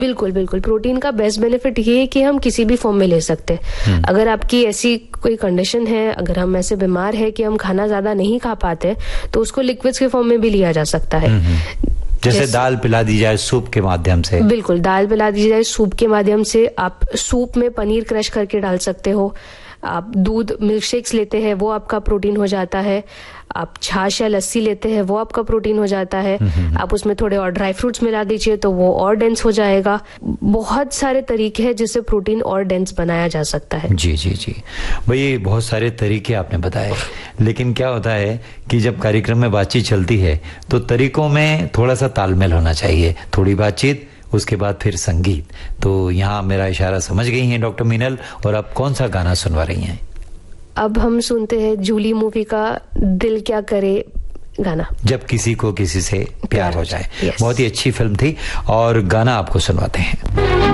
बिल्कुल बिल्कुल, प्रोटीन का बेस्ट बेनिफिट ये है कि हम किसी भी फॉर्म में ले सकते हैं। अगर आपकी ऐसी कोई कंडीशन है, अगर हम ऐसे बीमार है कि हम खाना ज्यादा नहीं खा पाते, तो उसको लिक्विड्स के फॉर्म में भी लिया जा सकता है। जैसे दाल पिला दी जाए सूप के माध्यम से। बिल्कुल, दाल पिला दी जाए सूप के माध्यम से। आप सूप में पनीर क्रश करके डाल सकते हो। आप दूध मिल्क शेक्स लेते हैं, वो आपका प्रोटीन हो जाता है। आप छाछ या लस्सी लेते हैं, वो आपका प्रोटीन हो जाता है। आप उसमें थोड़े और ड्राई फ्रूट्स मिला दीजिए तो वो और डेंस हो जाएगा। बहुत सारे तरीके हैं जिससे प्रोटीन और डेंस बनाया जा सकता है। जी जी जी भाई, बहुत सारे तरीके आपने बताए, लेकिन क्या होता है कि जब कार्यक्रम में बातचीत चलती है तो तरीकों में थोड़ा सा तालमेल होना चाहिए। थोड़ी बातचीत, उसके बाद फिर संगीत। तो यहाँ मेरा इशारा समझ गई हैं डॉक्टर मीनल, और आप कौन सा गाना सुनवा रही हैं? अब हम सुनते हैं जूली मूवी का दिल क्या करे गाना, जब किसी को किसी से प्यार हो जाए। Yes. बहुत ही अच्छी फिल्म थी और गाना आपको सुनवाते हैं।